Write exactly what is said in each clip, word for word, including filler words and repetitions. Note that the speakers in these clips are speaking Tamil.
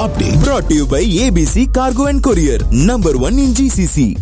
update brought to you by A B C Cargo and Courier, number one in G C C.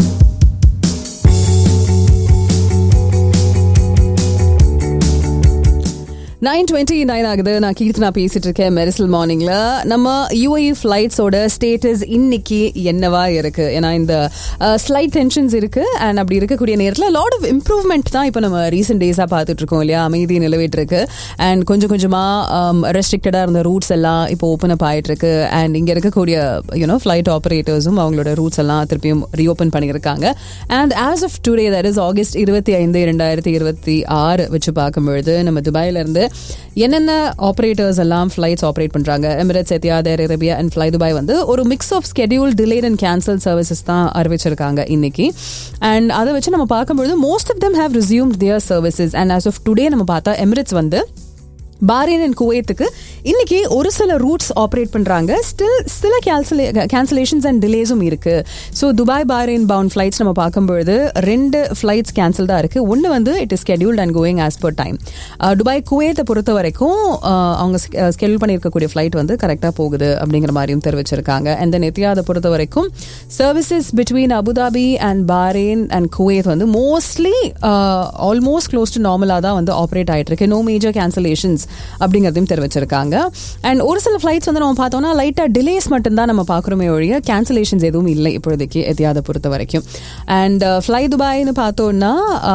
nine twenty-nine ஆகுது. நான் கீர்த்தனா பேசிட்டு இருக்கேன் மெரிசல் மார்னிங்ல. நம்ம யூஏஇ ஃபிளைட்ஸோட ஸ்டேட்டஸ் இன்னைக்கு என்னவா இருக்கு? ஏன்னா இந்த ஸ்லைட் டென்ஷன்ஸ் இருக்கு அண்ட் அப்படி இருக்கக்கூடிய நேரத்தில் லாட் ஆஃப் இம்ப்ரூவ்மெண்ட் தான் இப்போ நம்ம ரீசெண்ட் டேஸாக பார்த்துட்டு இருக்கோம் இல்லையா? அமைதி நிலவிட்டு இருக்கு அண்ட் கொஞ்சம் கொஞ்சமா ரெஸ்ட்ரிக்டடா இருந்த ரூட்ஸ் எல்லாம் இப்போ ஓப்பன் அப் ஆயிட்டு இருக்கு அண்ட் இங்க இருக்கக்கூடிய யூனோ ஃபிளைட் ஆபரேட்டர்ஸும் அவங்களோட ரூட்ஸ் எல்லாம் திருப்பியும் ரீஓப்பன் பண்ணியிருக்காங்க. And as of today, that is August இருபத்தி ஐந்து இரண்டாயிரத்தி இருபத்தி ஆறு வச்சு பார்க்கும்பொழுது நம்ம துபாயில இருந்து என்னென்ன ஆபரேட்டர்ஸ் எல்லாம் ஃபிளைட்ஸ் ஆபரேட் பண்றாங்க, Emirates, Etihad, Air Arabia and fly Dubai வந்து ஒரு mix of schedule, delayed and cancel services தான் அறிவிச்சிருக்காங்க இன்னைக்கு. அண்ட் அதை வச்சு நம்ம பார்க்கும்பொழுது most of them have ரெஸ்யூம்ட் their services. And as of today நம்ம பார்த்தா எமிரேட்ஸ் வந்து பாரேன் அண்ட் குவைத்துக்கு இன்னைக்கு ஒரு சில ரூட்ஸ் ஆப்ரேட் பண்றாங்க. ஸ்டில் சில கேன்சலேஷன்ஸ் அண்ட் டிலேஸும் இருக்கு. ஸோ துபாய் பாரேன் பவுண்ட் ஃபிளைட்ஸ் நம்ம பார்க்கும்பொழுது ரெண்டு ஃபிளைட்ஸ் கேன்சல் தான் இருக்கு. ஒன்று வந்து it is scheduled and going as per time. Dubai குவைத்தை பொறுத்த வரைக்கும் அவங்க ஸ்கெடியூல் பண்ணியிருக்கக்கூடிய ஃபிளைட் வந்து கரெக்டாக போகுது அப்படிங்கிற மாதிரியும் தெரிவிச்சிருக்காங்க. அண்ட் தென் எத்தியாதை பொறுத்த வரைக்கும் சர்வீசஸ் பிட்வீன் அபுதாபி அண்ட் பாரேன் அண்ட் குவைத் வந்து மோஸ்ட்லி ஆல்மோஸ்ட் க்ளோஸ் டு நார்மலாக தான் வந்து ஆப்ரேட் ஆயிட்டு இருக்கு. நோ மேஜர் கேன்சலேஷன்ஸ் அப்படிங்கிறதையும் தெரிவிச்சிருக்காங்க. அண்ட் ஒரு சில ஃபிளைட்ஸ் வந்து நம்ம பார்த்தோம்னா லைட்டா டிலேஸ் மட்டும்தான் நம்ம பார்க்குறோமே ஒழிய கேன்சலேஷன்ஸ் எதுவும் இல்லை இப்போதைக்கு எத்தியாதை பொறுத்த வரைக்கும். அண்ட் ஃப்ளை துபாய்னு பார்த்தோம்னா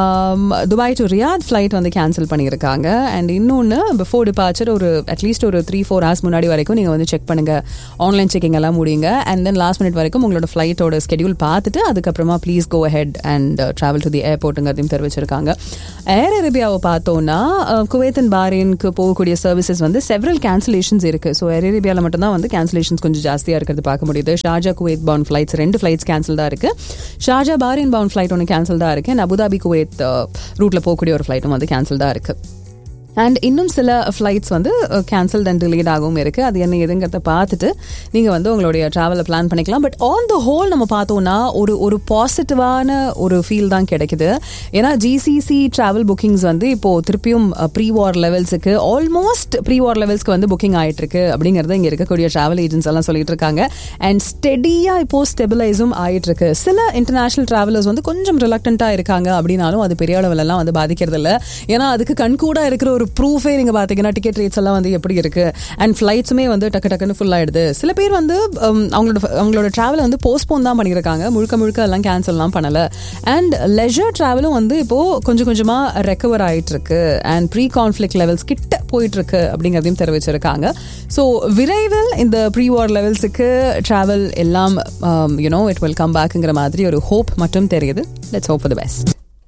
துபாய் டு ரியாத் ஃபிளைட் வந்து கேன்சல் பண்ணியிருக்காங்க. அண்ட் இன்னொன்று பிஃபோர் டிபார்ச்சர் ஒரு அட்லீஸ்ட் ஒரு த்ரீ ஃபோர் ஹவர்ஸ் முன்னாடி வரைக்கும் நீங்கள் வந்து செக் பண்ணுங்க, ஆன்லைன் செக்கிங் எல்லாம் முடியுங்க. அண்ட் தென் லாஸ்ட் மினிட் வரைக்கும் உங்களோட ஃபிளைட்டோட ஸ்கெடியூல் பார்த்துட்டு அதுக்கப்புறமா please go ahead and travel to the ஏர்போர்ட்டுங்கிறதையும் தெரிவிச்சிருக்காங்க. ஏர் அரேபியாவை பார்த்தோம்னா குவைத் அண்ட் பாரேனுக்கு போகக்கூடிய சர்வீசஸ் வந்து செவரல் கேன்சலேஷன்ஸ் இருக்கு. ஸோ ஏர் அரேபியாவில் மட்டும்தான் வந்து கேன்சலேஷன்ஸ் கொஞ்சம் ஜாஸ்தியாக இருக்கிறது பார்க்க முடியுது. ஷார்ஜா குவைத் பவுண்ட் ஃபிளைட்ஸ் ரெண்டு ஃபிளைட்ஸ் கேன்சல் தான் இருக்கு. ஷார்ஜா பாரேன் பவுண்ட் ஃபிளைட் ஒன்று கேன்சல் தான் இருக்கு. அண்ட் அபுதாபி குவைத் ரூட்ல போகக்கூடிய ஒரு ஃபிளைட்டும் வந்து கேன்சல் தான் இருக்கு. அண்ட் இன்னும் சில ஃப்ளைட்ஸ் வந்து கேன்சல்ட் அண்ட் டிலேட் ஆகவும் இருக்கு. அது என்ன எதுங்கிறத பார்த்துட்டு நீங்க வந்து உங்களுடைய டிராவலை பிளான் பண்ணிக்கலாம். பட் ஆன் த ஹோல் நம்ம பார்த்தோம்னா ஒரு ஒரு பாசிட்டிவான ஒரு ஃபீல் தான் கிடைக்குது. ஏன்னா ஜிசிசி டிராவல் புக்கிங்ஸ் வந்து இப்போ திருப்பியும் ப்ரீ வார் லெவல்ஸுக்கு ஆல்மோஸ்ட் ப்ரீ வார் லெவல்ஸ்க்கு வந்து புக்கிங் ஆயிட்டு இருக்கு அப்படிங்கறத இங்க இருக்கக்கூடிய டிராவல் ஏஜென்ட்ஸ் எல்லாம் சொல்லிட்டு இருக்காங்க. அண்ட் ஸ்டெடியா இப்போ ஸ்டெபிலைஸும் ஆயிட்டு இருக்கு. சில இன்டர்நேஷனல் டிராவலர்ஸ் வந்து கொஞ்சம் ரிலக்டண்டா இருக்காங்க அப்படின்னாலும் அது பெரிய அளவில் எல்லாம் வந்து பாதிக்கிறது இல்லை. ஏன்னா அதுக்கு கண்கூடா இருக்கிற ஒரு ப்ரூஃபே நீங்க பாத்தீங்கன்னா டிக்கெட் ரேட்ஸ் எல்லாம் வந்து எப்படி இருக்கு அண்ட் ஃபிளைட்ஸுமே வந்து டக்கு டக்குன்னு ஃபுல் ஆயிடுது. சில பேர் வந்து அவங்களோட அவங்களோட டிராவலை வந்து போஸ்ட்போன் தான் பண்ணியிருக்காங்க, முழுக்க முழுக்க எல்லாம் கேன்சல்லாம் பண்ணல. அண்ட் லெஜர் டிராவலும் வந்து இப்போ கொஞ்சம் கொஞ்சமா ரெக்கவர் ஆயிட்டு இருக்கு அண்ட் ப்ரீ கான்ஃபிளிக் லெவல்ஸ் கிட்ட போயிட்டு இருக்கு அப்படிங்கிறதையும் தெரிவிச்சிருக்காங்க. ஸோ விரைவில் இந்த ப்ரீ வார் லெவல்ஸுக்கு டிராவல் எல்லாம் யூனோ இட் வில் கம் பேக்ங்கிற மாதிரி ஒரு ஹோப் மட்டும் தெரியுது. Let's hope for the best.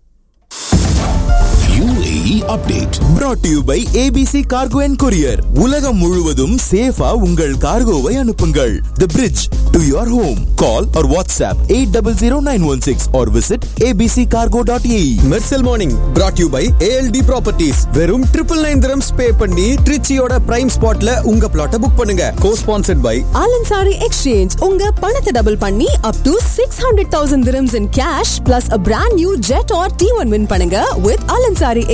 U A E update brought to you by A B C Cargo and Courier. உலகம் முழுவதும் சேஃபா உங்கள் கார்கோவை அனுப்புங்கள். The bridge to your home. Call or WhatsApp eight zero zero nine one six or visit a b c cargo dot a e. Mersal Morning brought to you by A L D Properties. வெறும் triple nine dirhams pay பண்ணி ட்ரிச்சியோட பிரைம் ஸ்பாட்ல உங்க பிளாட்டை புக் பண்ணுங்க. Co-sponsored by Alansari Exchange. உங்க பணத்தை டபுள் பண்ணி up to six hundred thousand dirhams in cash plus a brand new jet or T one win பண்ணுங்க with Alansari